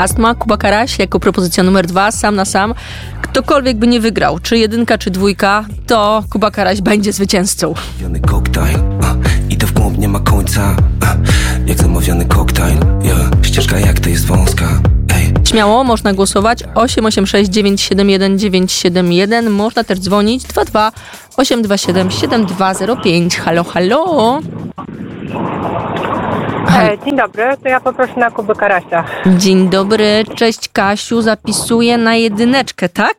Astma, Kuba Karaś jako propozycja numer 2, sam na sam. Ktokolwiek by nie wygrał, czy 1 czy 2, to Kuba Karaś będzie zwycięzcą. Koktajl, idę w głąb, nie ma końca, jak zamawiany koktajl, ścieżka jak to jest wąska. Śmiało, można głosować 886 971 971. Można też dzwonić 22 827 7205. Halo, halo. Dzień dobry, to ja poproszę na Kubę Karasia. Dzień dobry, cześć Kasiu, zapisuję na 1, tak?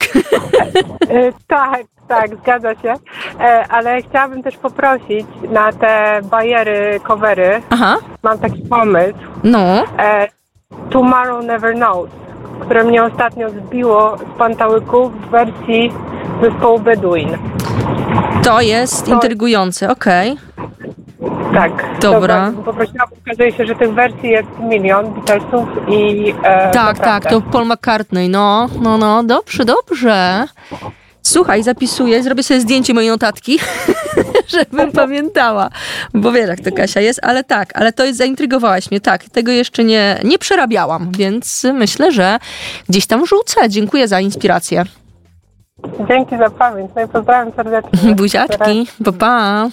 Tak, zgadza się. Ale chciałabym też poprosić na te bajery, covery. Aha. Mam taki pomysł. No. Tomorrow Never Knows, które mnie ostatnio zbiło z pantałyków w wersji zespołu Beduin. To jest intrygujące, okej. Tak. Dobra. Poprosiłam, okazuje się, że tych wersji jest 1 000 000 Beatlesów i... Tak, to Paul McCartney, no, dobrze. Słuchaj, zapisuję, zrobię sobie zdjęcie mojej notatki, żebym pamiętała, bo wiesz jak to Kasia jest, ale to jest, zaintrygowałaś mnie, tego jeszcze nie przerabiałam, więc myślę, że gdzieś tam wrzucę. Dziękuję za inspirację. Dzięki za pamięć, no i pozdrawiam serdecznie. Buziaczki, pa.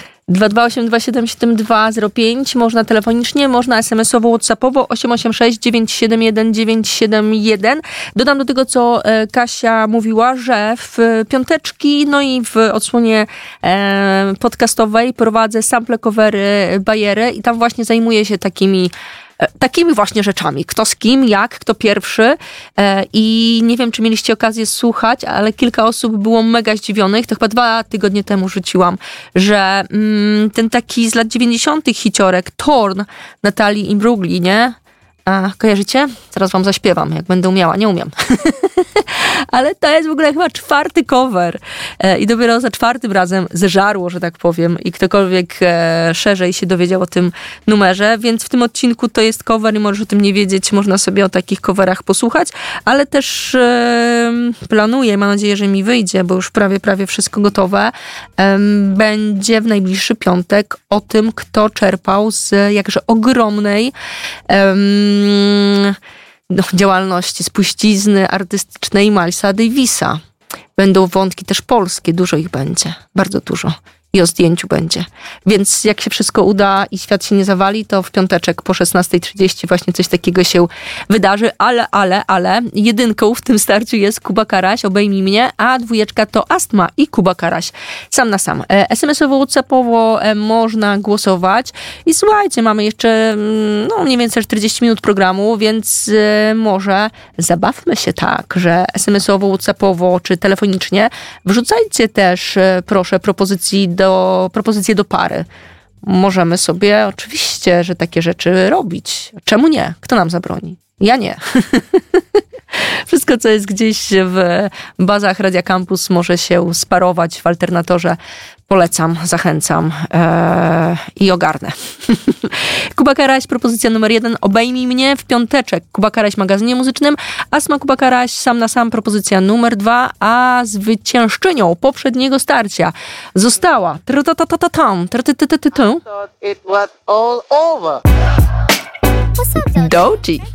228277205, można telefonicznie, można SMS-owo, WhatsAppowo 886 971 971. Dodam do tego, co Kasia mówiła, że w piąteczki, no i w odsłonie podcastowej prowadzę sample, covery, bajery i tam właśnie zajmuję się takimi właśnie rzeczami. Kto z kim, jak, kto pierwszy. I nie wiem, czy mieliście okazję słuchać, ale kilka osób było mega zdziwionych. To chyba 2 tygodnie temu rzuciłam, że ten taki z lat 90. hiciorek Torn Natalii Imbrugli, nie? Kojarzycie? Zaraz wam zaśpiewam, jak będę umiała. Nie umiem. Ale to jest w ogóle chyba 4. cover. I dopiero za 4. razem zeżarło, że tak powiem. I ktokolwiek szerzej się dowiedział o tym numerze. Więc w tym odcinku to jest cover i możesz o tym nie wiedzieć. Można sobie o takich coverach posłuchać. Ale też planuję, mam nadzieję, że mi wyjdzie, bo już prawie wszystko gotowe. Będzie w najbliższy piątek o tym, kto czerpał z jakże ogromnej działalności, spuścizny artystycznej Milesa Davisa. Będą wątki też polskie, dużo ich będzie, bardzo dużo. I o zdjęciu będzie. Więc jak się wszystko uda i świat się nie zawali, to w piąteczek po 16:30 właśnie coś takiego się wydarzy, ale 1 w tym starciu jest Kuba Karaś, obejmij mnie, a 2 to Astma i Kuba Karaś. Sam na sam. SMS-owo, WhatsAppowo można głosować i słuchajcie, mamy jeszcze mniej więcej 40 minut programu, więc może zabawmy się tak, że SMS-owo, WhatsAppowo czy telefonicznie wrzucajcie też proszę propozycje do pary. Możemy sobie oczywiście, że takie rzeczy robić. Czemu nie? Kto nam zabroni? Ja nie. Wszystko, co jest gdzieś w bazach Radia Campus, może się sparować w alternatorze. Polecam, zachęcam i ogarnę. Kuba Karaś, propozycja numer 1. Obejmij mnie w piąteczek. Kuba Karaś w magazynie muzycznym. Astma, Kuba Karaś, sam na sam, propozycja numer 2. A zwyciężczynią poprzedniego starcia została Doji.